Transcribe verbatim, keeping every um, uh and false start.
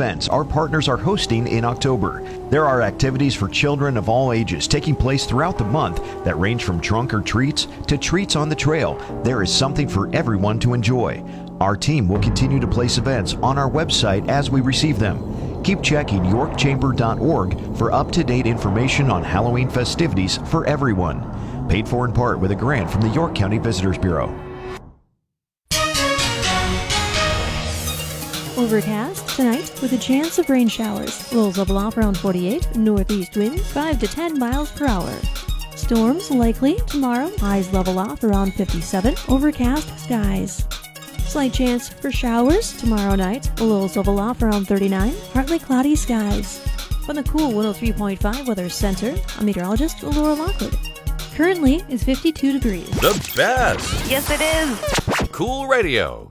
events our partners are hosting in October. There are activities for children of all ages taking place throughout the month that range from trunk or treats to treats on the trail. There is something for everyone to enjoy. Our team will continue to place events on our website as we receive them. Keep checking york chamber dot org for up-to-date information on Halloween festivities for everyone. Paid for in part with a grant from the York County Visitors Bureau. Overcast tonight with a chance of rain showers. Lows level off around forty-eight. Northeast winds five to ten miles per hour. Storms likely tomorrow. Highs level off around fifty-seven. Overcast skies. Slight chance for showers tomorrow night. Lows level off around thirty-nine. Partly cloudy skies. From the Cool one oh three point five Weather Center, I'm meteorologist Laura Lockwood. Currently, it's fifty-two degrees. The best! Yes, it is! Cool Radio.